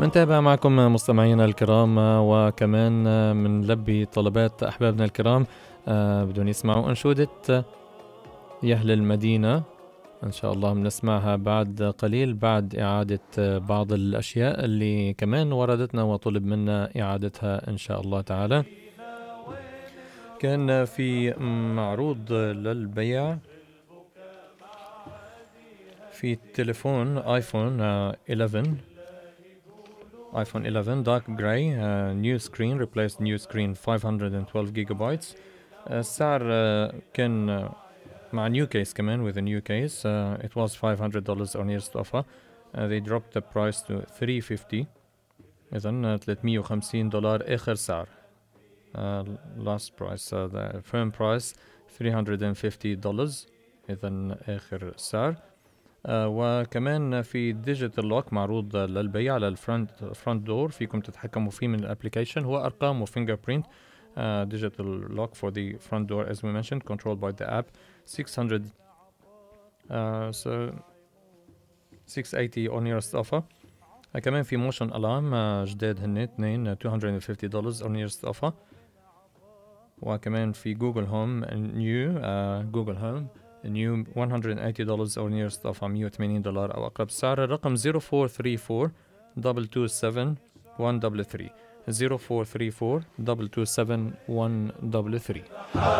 نتابع معكم مستمعينا الكرام، وكمان منلبي طلبات أحبابنا الكرام بدون يسمعوا أنشودة يا أهل المدينة. إن شاء الله بنسمعها بعد قليل بعد إعادة بعض الأشياء اللي كمان وردتنا وطلب منا إعادتها إن شاء الله تعالى. كان في معروض للبيع في تليفون آيفون 11 dark gray, new screen replaced new screen 512 gigabytes. السعر كان مع new case كمان with a new case. It was $500 on nearest offer. They dropped the price to $350. إذن $350 آخر سعر. Last price, the firm price $350. إذن آخر سعر. وكمان في ديجيتال لوك معروض للبيع على الفرونت دور، فيكم تتحكموا فيه من الابليكيشن. هو ارقام وفينجر برينت. Digital lock for the front door as we mentioned, controlled by the app. 680 on nearest offer. كمان في موشن الارم جداد هن اثنين $250 on nearest offer. وكمان في جوجل هوم نيو جوجل هوم new $180 or nearest offer $180 أو أقرب سعر. الرقم 0434 227 133 0434 227 133.